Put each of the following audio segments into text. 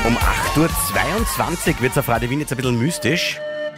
Um 8.22 Uhr wird es auf Radio Wien jetzt ein bisschen mystisch.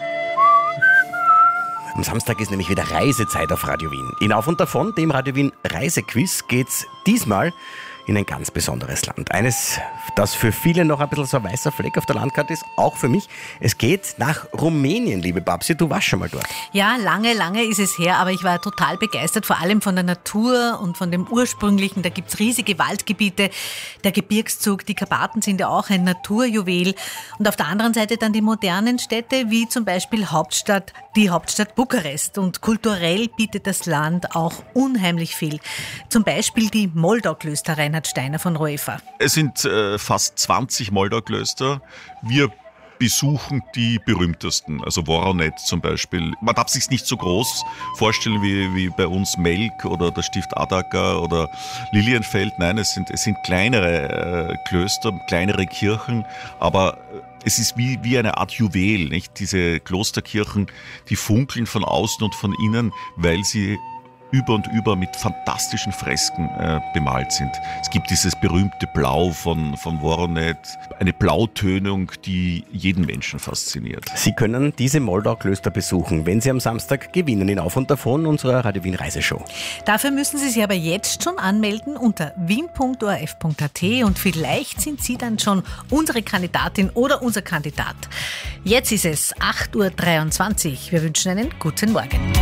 Am Samstag ist nämlich wieder Reisezeit auf Radio Wien. In Auf und Davon, dem Radio Wien Reisequiz, geht's diesmal in ein ganz besonderes Land. Eines, das für viele noch ein bisschen so ein weißer Fleck auf der Landkarte ist, auch für mich. Es geht nach Rumänien, liebe Babsi, du warst schon mal dort. Ja, lange ist es her, aber ich war total begeistert, vor allem von der Natur und von dem Ursprünglichen. Da gibt's riesige Waldgebiete, der Gebirgszug, die Karpaten sind ja auch ein Naturjuwel. Und auf der anderen Seite dann die modernen Städte, wie zum Beispiel die Hauptstadt Bukarest. Und kulturell bietet das Land auch unheimlich viel. Zum Beispiel die Moldau-Klöster, Reinhard Steiner von Roefa. Es sind fast 20 Moldau-Klöster. Wir besuchen die berühmtesten, also Voronet zum Beispiel. Man darf sich nicht so groß vorstellen wie bei uns Melk oder der Stift Adacker oder Lilienfeld. Nein, es sind kleinere Klöster, kleinere Kirchen, aber es ist wie eine Art Juwel, nicht? Diese Klosterkirchen, die funkeln von außen und von innen, weil sie über und über mit fantastischen Fresken bemalt sind. Es gibt dieses berühmte Blau von Voronet, eine Blautönung, die jeden Menschen fasziniert. Sie können diese Moldau-Klöster besuchen, wenn Sie am Samstag gewinnen in Auf und Davon unserer Radio Wien Reiseshow. Dafür müssen Sie sich aber jetzt schon anmelden unter wien.orf.at und vielleicht sind Sie dann schon unsere Kandidatin oder unser Kandidat. Jetzt ist es 8.23 Uhr. Wir wünschen einen guten Morgen.